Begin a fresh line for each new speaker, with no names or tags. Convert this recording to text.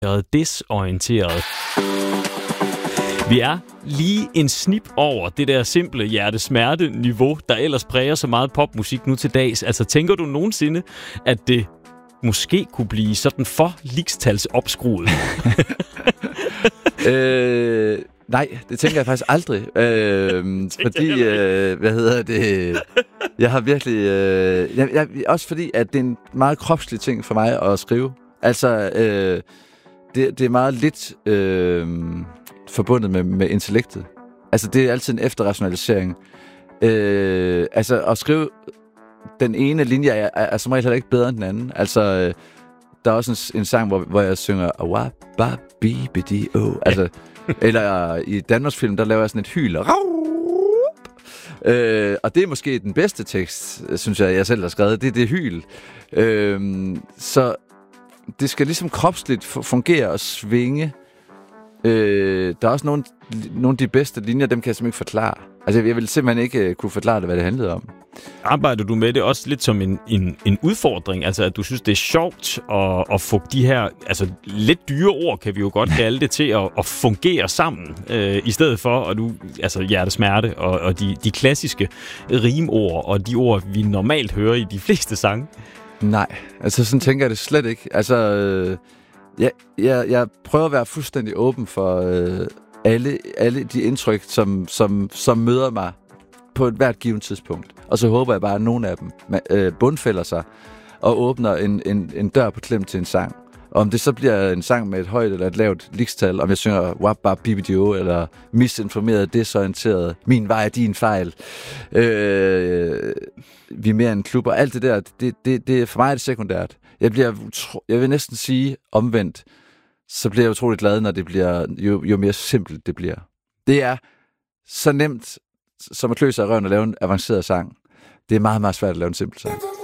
desorienteret. Vi er lige en snip over det der simple hjertesmerte-niveau, der ellers præger så meget popmusik nu til dags. Altså, tænker du nogensinde, at det måske kunne blive sådan for ligestalsopskruet?
Nej, det tænker jeg faktisk aldrig. Fordi, jeg har virkelig... også fordi, at det er en meget kropslig ting for mig at skrive. Altså, det er meget lidt forbundet med intellektet. Altså, det er altid en efterrationalisering. Altså, at skrive den ene linje er som regel heller ikke bedre end den anden. Altså, der er også en sang, hvor jeg synger altså, eller i Danmarks film, der laver jeg sådan et hyl. Og det er måske den bedste tekst, synes jeg selv har skrevet. Det er det hyl. Så det skal ligesom kropsligt fungere og svinge. Der er også nogle af de bedste linjer, dem kan jeg simpelthen ikke forklare. Altså, jeg vil simpelthen ikke kunne forklare det, hvad det handlede om.
Arbejder du med det også lidt som en udfordring? Altså, at du synes, det er sjovt at få de her altså, lidt dyre ord, kan vi jo godt kalde det, til at fungere sammen, i stedet for at du, altså hjertesmerte og de klassiske rimord og de ord, vi normalt hører i de fleste sange? Nej,
altså sådan tænker jeg det slet ikke. Altså, jeg prøver at være fuldstændig åben for alle de indtryk, som møder mig på et hvert givet tidspunkt. Og så håber jeg bare, at nogle af dem bundfælder sig og åbner en dør på klem til en sang. Og om det så bliver en sang med et højt eller et lavt ligestal, om jeg synger wap bap bibidio eller misinformeret, desorienteret, min vej er din fejl, vi er mere en klub, og alt det der, det for mig er det sekundært. Jeg vil næsten sige omvendt, så bliver jeg utroligt glad, når det bliver, jo mere simpelt det bliver. Det er så nemt som at klø sig i røven og lave en avanceret sang. Det er meget, meget svært at lave en simpel sang.